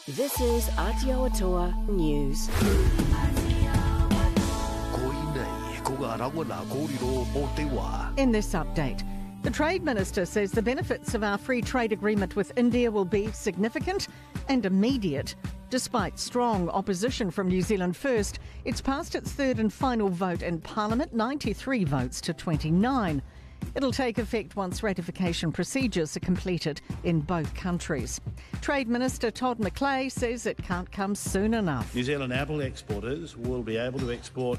This is Aotearoa News. In this update, the Trade Minister says the benefits of our free trade agreement with India will be significant and immediate. Despite strong opposition from New Zealand First, it's passed its third and final vote in Parliament, 93 votes to 29. It'll take effect once ratification procedures are completed in both countries. Trade Minister Todd McClay says it can't come soon enough. New Zealand apple exporters will be able to export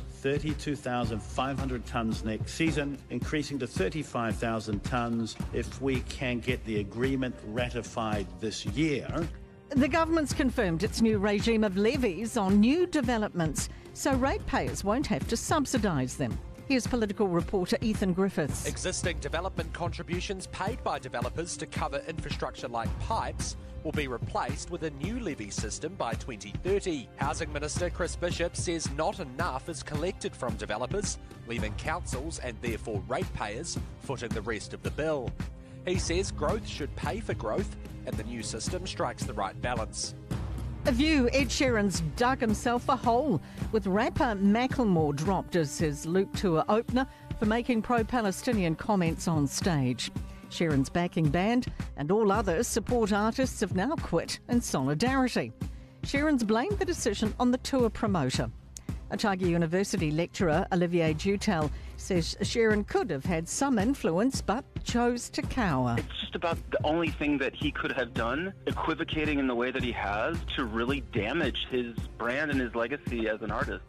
32,500 tonnes next season, increasing to 35,000 tonnes if we can get the agreement ratified this year. The government's confirmed its new regime of levies on new developments, so ratepayers won't have to subsidise them. Here's political reporter Ethan Griffiths. Existing development contributions paid by developers to cover infrastructure like pipes will be replaced with a new levy system by 2030. Housing Minister Chris Bishop says not enough is collected from developers, leaving councils and therefore ratepayers footing the rest of the bill. He says growth should pay for growth and the new system strikes the right balance. A View, Ed Sheeran's dug himself a hole, with rapper Macklemore dropped as his Loop tour opener for making pro-Palestinian comments on stage. Sheeran's backing band and all other support artists have now quit in solidarity. Sheeran's blamed the decision on the tour promoter. Otago University lecturer Olivier Dutel says Sheeran could have had some influence but chose to cower. It's just about the only thing that he could have done, equivocating in the way that he has, to really damage his brand and his legacy as an artist.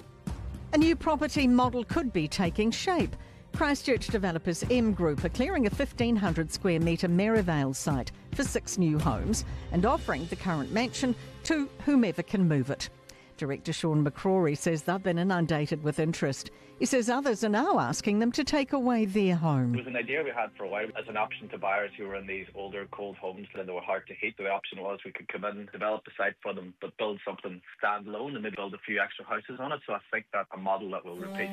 A new property model could be taking shape. Christchurch developers M Group are clearing a 1,500 square metre Merivale site for 6 new homes and offering the current mansion to whomever can move it. Director Sean McCrory says they've been inundated with interest. He says others are now asking them to take away their home. It was an idea we had for a while as an option to buyers who were in these older, cold homes and they were hard to heat. The option was we could come in, develop a site for them, but build something standalone and maybe build a few extra houses on it. So I think that's a model that will repeat.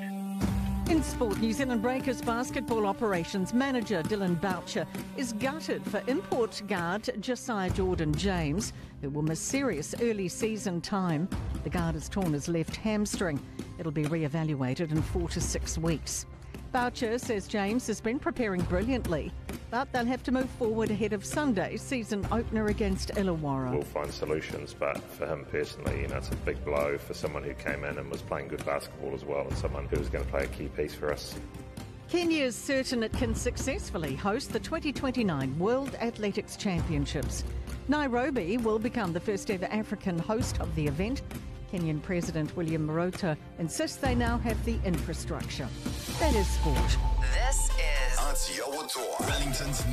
In sport, New Zealand Breakers basketball operations manager Dylan Boucher is gutted for import guard Josiah Jordan-James, who will miss serious early season time. The guard has torn his left hamstring. It'll be re-evaluated in 4 to 6 weeks. Boucher says James has been preparing brilliantly, but they'll have to move forward ahead of Sunday's season opener against Illawarra. We'll find solutions, but for him personally, it's a big blow for someone who came in and was playing good basketball as well, and someone who was going to play a key piece for us. Kenya is certain it can successfully host the 2029 World Athletics Championships. Nairobi will become the first ever African host of the event. Kenyan President William Ruto insists they now have the infrastructure. That is sport. This is Aotearoa, Wellington's